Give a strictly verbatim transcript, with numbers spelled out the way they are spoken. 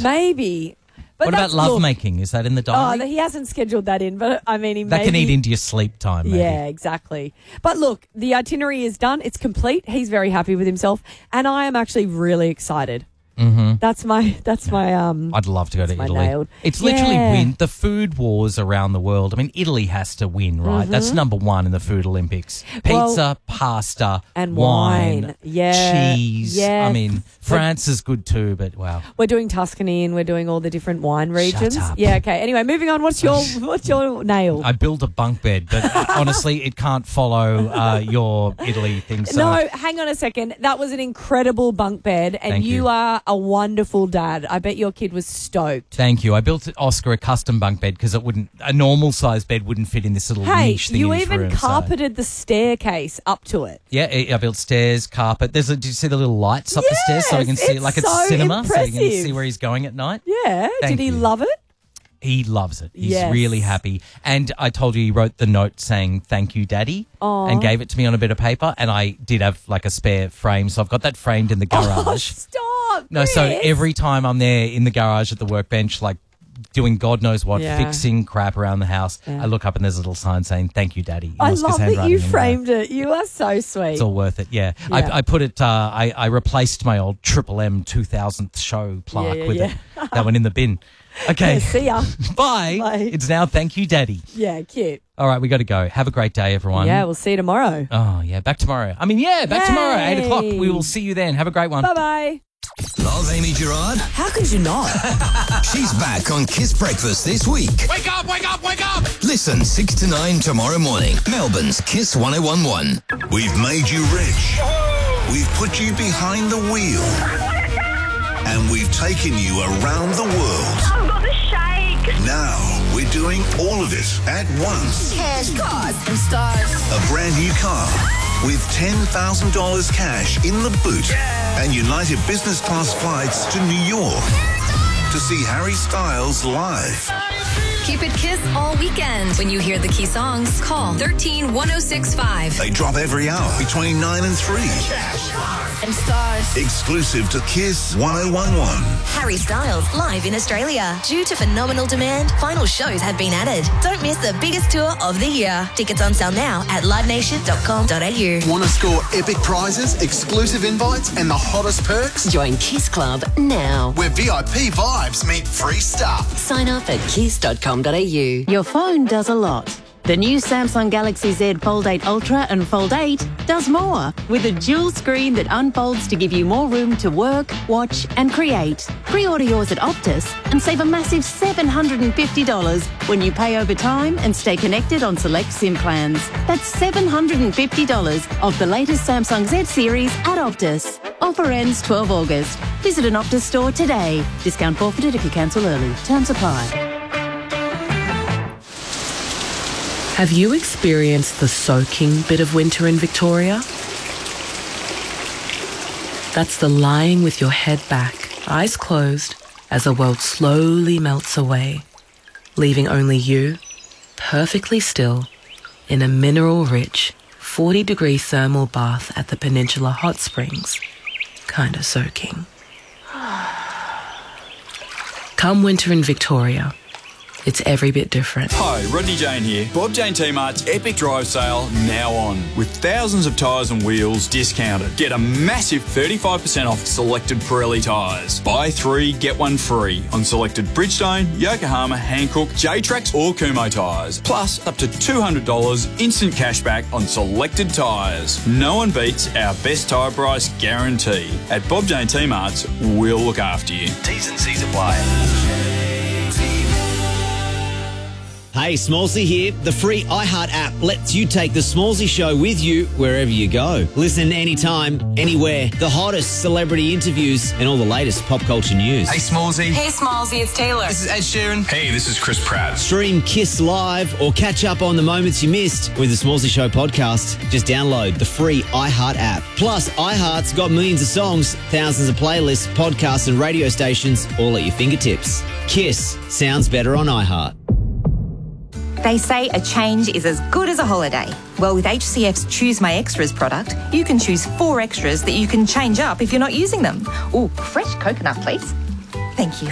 Maybe. But what about that's- love look, making? Is that in the Oh, diary? he hasn't scheduled that in, but I mean, he that maybe, can eat into your sleep time, maybe. Yeah, exactly. But look, the itinerary is done. It's complete. He's very happy with himself, and I am actually really excited. Mm-hmm. That's my. That's my. Um. I'd love to go to my Italy. nailed. It's literally Yeah. win the food wars around the world. I mean, Italy has to win, right? That's number one in the food Olympics. Pizza, Mm-hmm. Well, pasta, and wine, wine. Yeah, cheese. yeah. I mean, France is good too, but wow. We're doing Tuscany and we're doing all the different wine regions. up. Yeah. Okay. Anyway, moving on. What's your What's your nail? I built a bunk bed, but uh, honestly, it can't follow uh, your Italy thing. So. No, hang on a second. That was an incredible bunk bed, and Thank you, you. are a wonderful dad. I bet your kid was stoked. Thank you. I built Oscar a custom bunk bed because it wouldn't a normal sized bed wouldn't fit in this little Hey, niche thing you in his even room, so- carpeted the staircase up to it. Yeah, I I built stairs, carpet. There's a, do you see the little lights up the stairs so I can Yes, see it it's like it's so cinema, so you can impressive. see where he's going at night. Yeah. Thank Did he you. love it? He loves it. He's Yes. really happy. And I told you he wrote the note saying, thank you, Daddy, Aw. and gave it to me on a bit of paper. And I did have like a spare frame, so I've got that framed in the garage. Oh, stop. no, so Chris. every time I'm there in the garage at the workbench, like doing God knows what, Yeah. fixing crap around the house, Yeah. I look up and there's a little sign saying, thank you, Daddy. in I Oscar's love that handwriting you in there. framed it. You are so sweet. It's all worth it, yeah. Yeah. I, I put it, uh, I, I replaced my old Triple M two thousandth show plaque Yeah, yeah, with yeah. it. That one in the bin. Okay, Yeah, see ya. bye. Bye. It's now thank you, Daddy. Yeah, cute. All right, we got to go. Have a great day, everyone. Yeah, we'll see you tomorrow. Oh, yeah, back tomorrow. I mean, yeah, back tomorrow, eight Yay. o'clock. We will see you then. Have a great one. Bye-bye. Love Amy Gerard? How could you not? She's back on Kiss Breakfast this week. Wake up, wake up, wake up! Listen six to nine tomorrow morning. Melbourne's Kiss one oh one one. We've made you rich. We've put you behind the wheel. And we've taken you around the world. I've got the shake. Now we're doing all of it at once. Cash, cars, and stars. A brand new car with ten thousand dollars cash in the boot and United Business Class flights to New York to see Harry Styles live. Keep it Kiss all weekend. When you hear the key songs, call one three one oh six five. They drop every hour between nine and three. And stars. Exclusive to Kiss one oh one one. Harry Styles live in Australia. Due to phenomenal demand, final shows have been added. Don't miss the biggest tour of the year. Tickets on sale now at live nation dot com dot a u. Want to score epic prizes, exclusive invites, and the hottest perks? Join Kiss Club now. Where V I P vibes meet free stuff. Sign up at kiss dot com dot a u. Your phone does a lot. The new Samsung Galaxy Z Fold eight Ultra and Fold eight does more, with a dual screen that unfolds to give you more room to work, watch and create. Pre-order yours at Optus and save a massive seven hundred fifty dollars when you pay over time and stay connected on select SIM plans. That's seven hundred fifty dollars of the latest Samsung Z series at Optus. Offer ends twelve August. Visit an Optus store today. Discount forfeited if you cancel early. Terms apply. Have you experienced the soaking bit of winter in Victoria? That's the lying with your head back, eyes closed, as the world slowly melts away, leaving only you, perfectly still, in a mineral-rich, forty-degree thermal bath at the Peninsula Hot Springs, kinda soaking. Come winter in Victoria. It's every bit different. Hi, Rodney Jane here. Bob Jane T-Mart's Epic Drive Sale now on. With thousands of tyres and wheels discounted. Get a massive thirty-five percent off selected Pirelli tyres. Buy three, get one free on selected Bridgestone, Yokohama, Hankook, J-Trax or Kumho tyres. Plus up to two hundred dollars instant cashback on selected tyres. No one beats our best tyre price guarantee. At Bob Jane T-Mart's, we'll look after you. T's and C's apply. Hey, Smallsy here. The free iHeart app lets you take the Smallsy show with you wherever you go. Listen anytime, anywhere. The hottest celebrity interviews and all the latest pop culture news. Hey, Smallsy. Hey, Smallsy, it's Taylor. This is Ed Sheeran. Hey, this is Chris Pratt. Stream Kiss Live or catch up on the moments you missed with the Smallsy Show podcast. Just download the free iHeart app. Plus, iHeart's got millions of songs, thousands of playlists, podcasts and radio stations all at your fingertips. Kiss sounds better on iHeart. They say a change is as good as a holiday. Well, with H C F's Choose My Extras product, you can choose four extras that you can change up if you're not using them. Ooh, fresh coconut, please. Thank you.